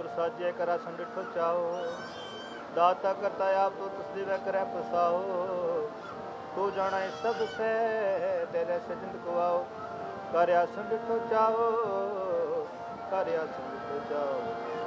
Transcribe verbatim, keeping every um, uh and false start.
ਸਾਜੇ ਕਰਾ ਸੰਡਿਠੋ ਚਾਓ ਦਾਤਾ ਕਰਤਾ ਆਪ ਤੋ ਤੁਸ ਦਿਵੈ ਕਰੈ ਪਸਾਓ ਤੂੰ ਜਾਣਾ ਸਭ ਸੇ ਤੇਰੇ ਸੇ ਜਿੰਦ ਕੋ ਆਓ ਕਰਿਆ ਸੰਡਿਠੋ ਚਾਓ ਕਰਿਆ ਸੰਡਿਠੋ ਚਾਓ